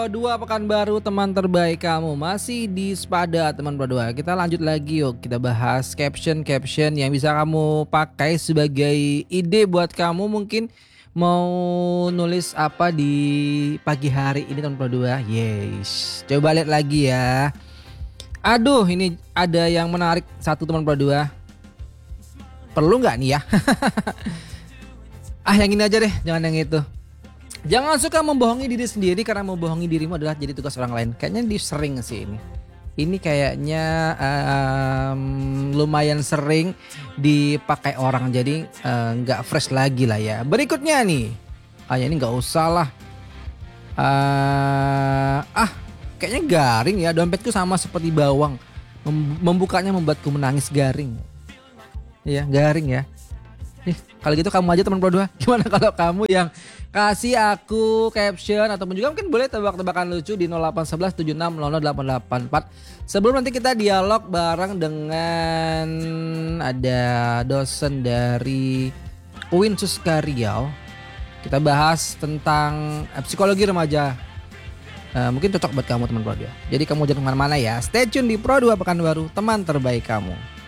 Dua pekan baru teman terbaik kamu masih di Spada teman berdua. Kita lanjut lagi yuk. Kita bahas caption yang bisa kamu pakai sebagai ide buat kamu mungkin mau nulis apa di pagi hari ini teman berdua. Yes. Coba lihat lagi ya. Aduh, ini ada yang menarik satu teman berdua. Perlu nggak nih ya? Yang ini aja deh, jangan yang itu. Jangan suka membohongi diri sendiri karena membohongi dirimu adalah jadi tugas orang lain. Kayaknya di sering sih ini. Ini kayaknya lumayan sering dipakai orang jadi nggak fresh lagi lah ya. Berikutnya nih, ini nggak usah lah. Kayaknya garing ya. Dompetku sama seperti bawang. Membukanya membuatku menangis garing. Iya garing ya. Kalau gitu kamu aja teman berdua. Gimana kalau kamu yang kasih aku caption ataupun juga mungkin boleh tebak-tebakan lucu di 081176000884. Sebelum nanti kita dialog bareng dengan ada dosen dari UIN Suska Riau. Kita bahas tentang psikologi remaja. Mungkin cocok buat kamu teman berdua. Jadi kamu jangan kemana-mana ya. Stay tune di Pro 2 Pekanbaru, teman terbaik kamu.